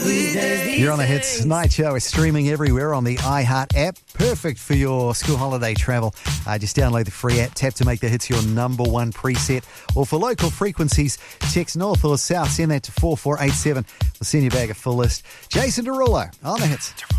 You're on the Hits Night Show. Is streaming everywhere on the iHeart app. Perfect for your school holiday travel. Just download the free app. Tap to make the hits your number one preset. Or for local frequencies, text north or south. Send that to 4487. We'll send you back a full list. Jason Derulo on the Hits.